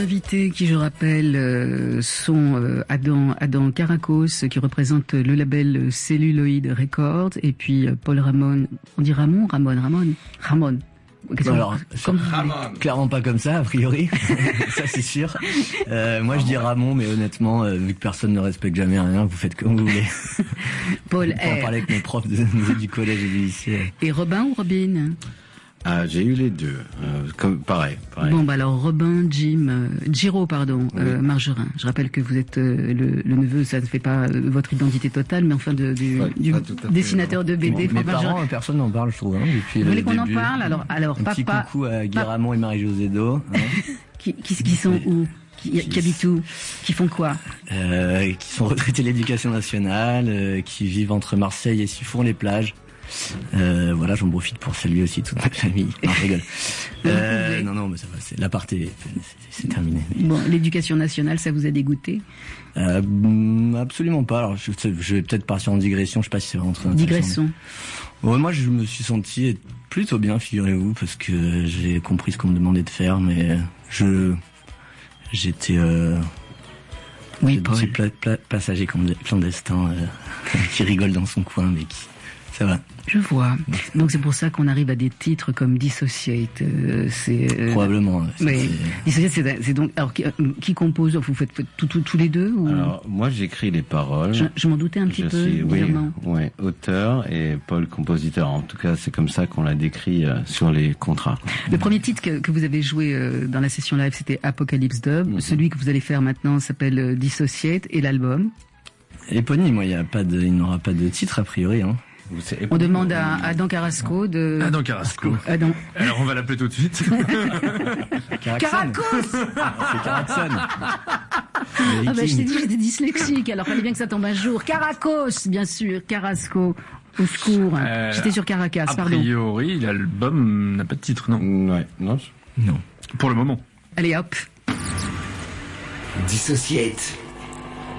Invités qui, je rappelle, sont Adam Caracos, qui représente le label Celluloid Records, et puis Paul Ramon. On dit Ramon. Alors, clairement pas comme ça, a priori. Ça, c'est sûr. Moi, je dis Ramon, mais honnêtement, vu que personne ne respecte jamais rien, vous faites comme vous voulez. Paul on en parlait avec mes profs du collège et du lycée. Et Robin ou Robin? Ah, j'ai eu les deux. Pareil. Bon, bah alors Robin, Giro, oui. Margerin. Je rappelle que vous êtes le neveu, ça ne fait pas votre identité totale, mais enfin du dessinateur de BD. Mes parents, personne n'en parle, je trouve. Vous voulez qu'on en parle? Alors un petit coucou à Guy Ramon et Marie-Josée Do. Qui sont où? Qui habitent où? Qui font quoi? Qui sont retraités de l'éducation nationale, qui vivent entre Marseille et Siffon-les-Plages. Voilà, j'en profite pour saluer aussi toute ma famille. Non, je rigole. Non, mais ça va, l'aparté, c'est terminé. Bon, l'éducation nationale, ça vous a dégoûté? Absolument pas. Alors, je vais peut-être partir en digression, je sais pas si c'est vraiment très intéressant. Digression. Bon, moi, je me suis senti plutôt bien, figurez-vous, parce que j'ai compris ce qu'on me demandait de faire, mais j'étais oui, un petit passager clandestin qui rigole dans son coin, mais qui... Ça va. Je vois. Donc c'est pour ça qu'on arrive à des titres comme Dissociate. Probablement. Mais Dissociate, c'est donc. Alors qui compose? Vous faites tous les deux ou... Alors moi j'écris les paroles. Je m'en doutais un petit peu. Oui, auteur et Paul compositeur. En tout cas c'est comme ça qu'on l'a décrit sur les contrats. Le premier titre que vous avez joué dans la session live, c'était Apocalypse Dub. Celui que vous allez faire maintenant s'appelle Dissociate, et l'album éponyme. Il n'aura pas de titre a priori. Hein. On demande à Adam Carrasco de... Adam Carrasco. Adam. Alors on va l'appeler tout de suite. Caracos. C'est Caracson. Je t'ai dit j'étais dyslexique, alors fallait bien que ça tombe un jour. Caracos, bien sûr, Carrasco. Au secours. J'étais sur Caracas, pardon. A priori, l'album n'a pas de titre, non? Ouais, non. Pour le moment. Allez hop. Dissociate.